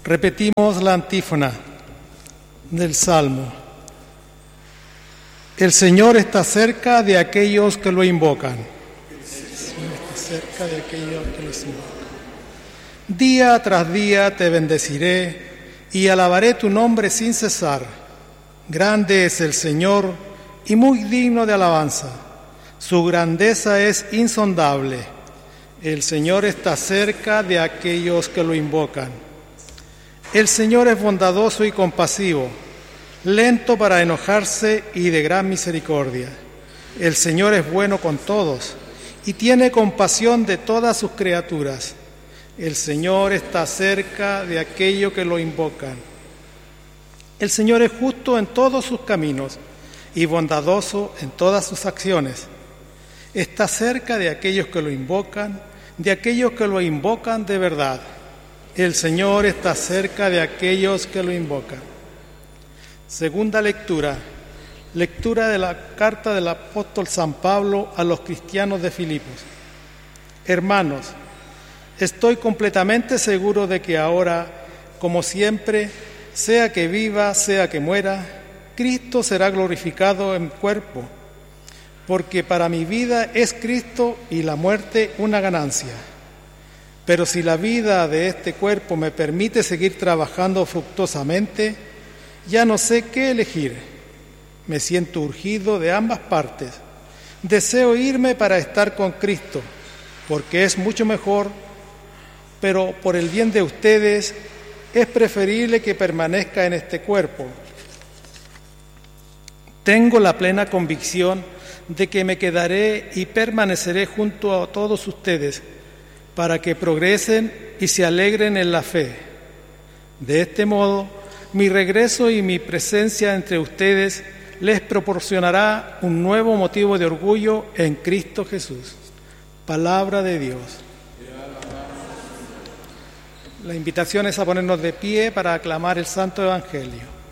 Repetimos la antífona del Salmo. El Señor está cerca de aquellos que lo invocan. El Señor está cerca de aquellos que lo invocan. Día tras día te bendeciré y alabaré tu nombre sin cesar. Grande es el Señor y muy digno de alabanza. Su grandeza es insondable. El Señor está cerca de aquellos que lo invocan. El Señor es bondadoso y compasivo, lento para enojarse y de gran misericordia. El Señor es bueno con todos y tiene compasión de todas sus criaturas. El Señor está cerca de aquellos que lo invocan. El Señor es justo en todos sus caminos y bondadoso en todas sus acciones. Está cerca de aquellos que lo invocan, de aquellos que lo invocan de verdad. El Señor está cerca de aquellos que lo invocan. Segunda lectura. Lectura de la carta del apóstol San Pablo a los cristianos de Filipos. Hermanos, estoy completamente seguro de que ahora, como siempre, sea que viva, sea que muera, Cristo será glorificado en mi cuerpo, porque para mi vida es Cristo y la muerte una ganancia. Pero si la vida de este cuerpo me permite seguir trabajando fructuosamente, ya no sé qué elegir. Me siento urgido de ambas partes. Deseo irme para estar con Cristo, porque es mucho mejor, pero por el bien de ustedes es preferible que permanezca en este cuerpo. Tengo la plena convicción de que me quedaré y permaneceré junto a todos ustedes para que progresen y se alegren en la fe. De este modo, mi regreso y mi presencia entre ustedes les proporcionará un nuevo motivo de orgullo en Cristo Jesús. Palabra de Dios. La invitación es a ponernos de pie para aclamar el Santo Evangelio.